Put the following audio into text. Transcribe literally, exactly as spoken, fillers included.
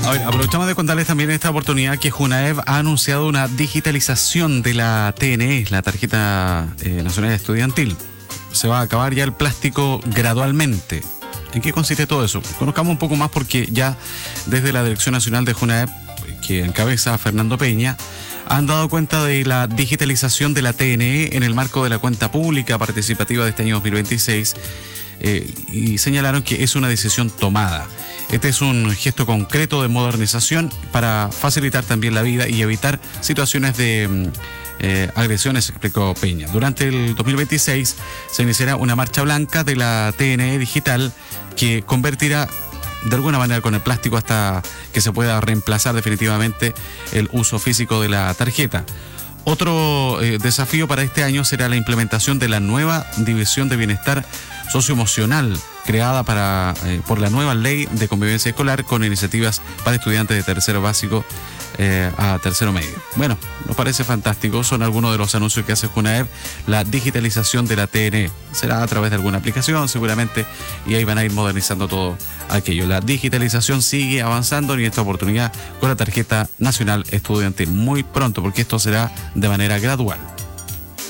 A ver, aprovechamos de contarles también en esta oportunidad que Junaev ha anunciado una digitalización de la T N E, la tarjeta eh, nacional estudiantil. Se va a acabar ya el plástico gradualmente. ¿En qué consiste todo eso? Conozcamos un poco más porque ya desde la Dirección Nacional de Junaev, que encabeza Fernando Peña, han dado cuenta de la digitalización de la T N E en el marco de la cuenta pública participativa de este año dos mil veintiséis eh, y señalaron que es una decisión tomada. Este es un gesto concreto de modernización para facilitar también la vida y evitar situaciones de eh, agresiones, explicó Peña. Durante el dos mil veintiséis se iniciará una marcha blanca de la T N E digital que convertirá de alguna manera con el plástico hasta que se pueda reemplazar definitivamente el uso físico de la tarjeta. Otro eh, desafío para este año será la implementación de la nueva División de Bienestar Socioemocional creada para, eh, por la nueva Ley de Convivencia Escolar con iniciativas para estudiantes de tercero básico eh, a tercero medio. Bueno, nos parece fantástico, son algunos de los anuncios que hace Junaev, la digitalización de la T N E. Será a través de alguna aplicación seguramente y ahí van a ir modernizando todo aquello. La digitalización sigue avanzando y en esta oportunidad con la tarjeta nacional estudiantil muy pronto porque esto será de manera gradual.